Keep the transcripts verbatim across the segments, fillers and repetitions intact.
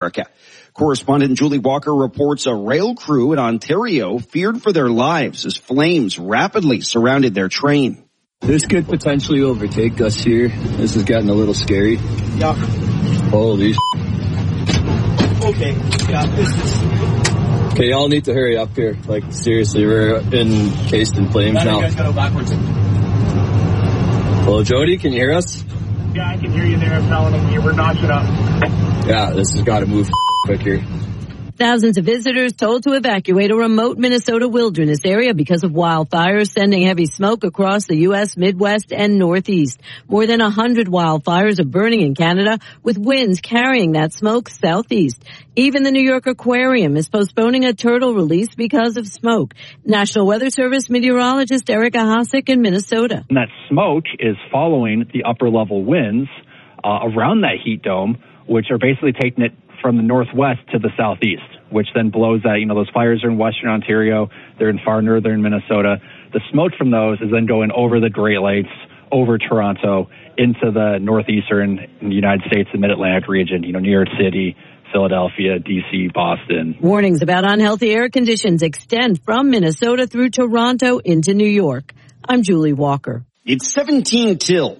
America. Correspondent Julie Walker reports a rail crew in Ontario feared for their lives as flames rapidly surrounded their train. This could potentially overtake us here. This has gotten a little scary. Yeah. Holy sh**. Okay. Yeah, this is... Okay, y'all need to hurry up here. Like, seriously, we're encased in flames now. You guys gotta go backwards. Hello, Jody, can you hear us? Yeah, I can hear you there. I'm telling them you we're notching up. Yeah, this has got to move quick here. Thousands of visitors told to evacuate a remote Minnesota wilderness area because of wildfires, sending heavy smoke across the U S Midwest and Northeast. More than one hundred wildfires are burning in Canada, with winds carrying that smoke southeast. Even the New York Aquarium is postponing a turtle release because of smoke. National Weather Service meteorologist Erica Hossack in Minnesota. And that smoke is following the upper level winds uh, around that heat dome, which are basically taking it from the northwest to the southeast, which then blows that, you know, those fires are in western Ontario, they're in far northern Minnesota. The smoke from those is then going over the Great Lakes, over Toronto, into the northeastern United States, the mid-Atlantic region, you know, New York City, Philadelphia, D C, Boston. Warnings about unhealthy air conditions extend from Minnesota through Toronto into New York. I'm Julie Walker. It's seventeen till.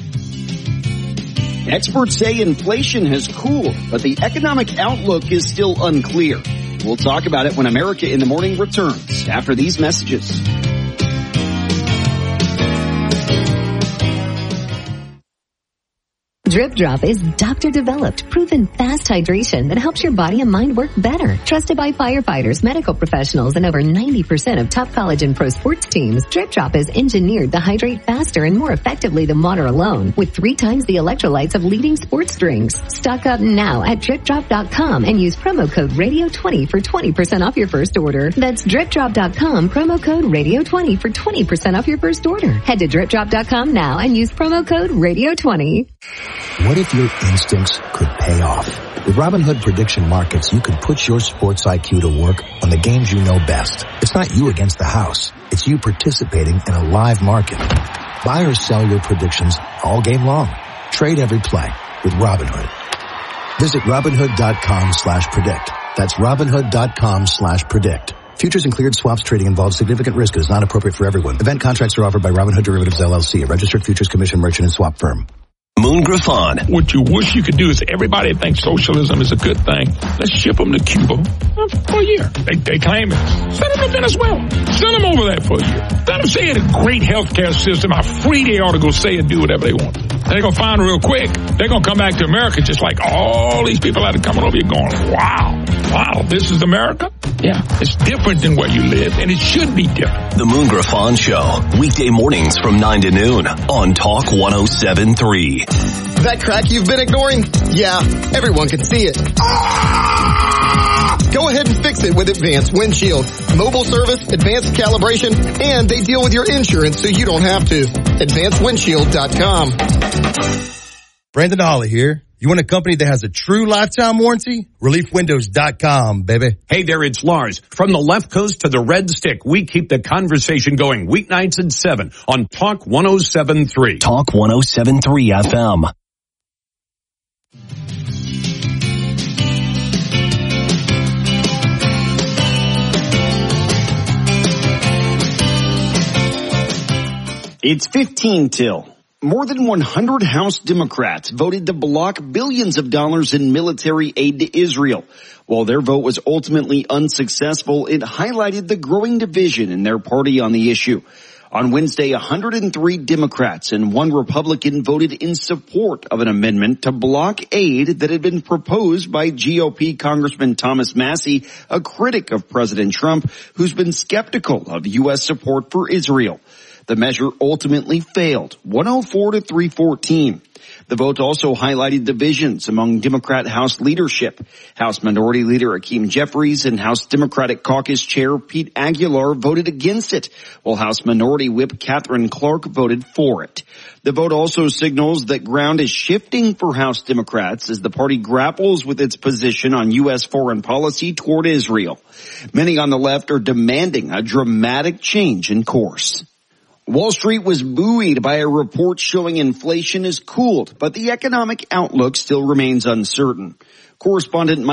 Experts say inflation has cooled, but the economic outlook is still unclear. We'll talk about it when America in the Morning returns after these messages. Drip Drop is doctor-developed, proven fast hydration that helps your body and mind work better. Trusted by firefighters, medical professionals, and over ninety percent of top college and pro sports teams, Drip Drop is engineered to hydrate faster and more effectively than water alone, with three times the electrolytes of leading sports drinks. Stock up now at drip drop dot com and use promo code radio twenty for twenty percent off your first order. That's drip drop dot com, promo code radio twenty for twenty percent off your first order. Head to drip drop dot com now and use promo code radio twenty. What if your instincts could pay off? With Robinhood Prediction Markets, you could put your sports I Q to work on the games you know best. It's not you against the house. It's you participating in a live market. Buy or sell your predictions all game long. Trade every play with Robinhood. Visit Robinhood.com slash predict. That's Robinhood.com slash predict. Futures and cleared swaps trading involves significant risk and is not appropriate for everyone. Event contracts are offered by Robinhood Derivatives L L C, a registered futures commission merchant and swap firm. Moon Griffon. What you wish you could do is everybody thinks socialism is a good thing. Let's ship them to Cuba for a year. They, they claim it. Send them to Venezuela. Send them over there for a year. Let them say it's a great healthcare system, how free they ought to go say and do whatever they want. And they're going to find real quick. They're going to come back to America just like all these people that are coming over here going, wow, wow, this is America? Yeah, it's different than where you live, and it should be different. The Moon Griffon Show, weekday mornings from nine to noon on Talk one oh seven point three. That crack you've been ignoring? Yeah, everyone can see it. Ah! Go ahead and fix it with Advanced Windshield. Mobile service, advanced calibration, and they deal with your insurance so you don't have to. advanced windshield dot com. Brandon Holly here. You want a company that has a true lifetime warranty? relief windows dot com, baby. Hey there, it's Lars. From the left coast to the red stick, we keep the conversation going weeknights at seven on Talk one oh seven point three. Talk one oh seven point three F M. It's fifteen till. More than one hundred House Democrats voted to block billions of dollars in military aid to Israel. While their vote was ultimately unsuccessful, it highlighted the growing division in their party on the issue. On Wednesday, one hundred three Democrats and one Republican voted in support of an amendment to block aid that had been proposed by G O P Congressman Thomas Massie, a critic of President Trump, who's been skeptical of U S support for Israel. The measure ultimately failed, one oh four to three fourteen. The vote also highlighted divisions among Democrat House leadership. House Minority Leader Hakeem Jeffries and House Democratic Caucus Chair Pete Aguilar voted against it, while House Minority Whip Catherine Clark voted for it. The vote also signals that ground is shifting for House Democrats as the party grapples with its position on U S foreign policy toward Israel. Many on the left are demanding a dramatic change in course. Wall Street was buoyed by a report showing inflation has cooled, but the economic outlook still remains uncertain. Correspondent Mike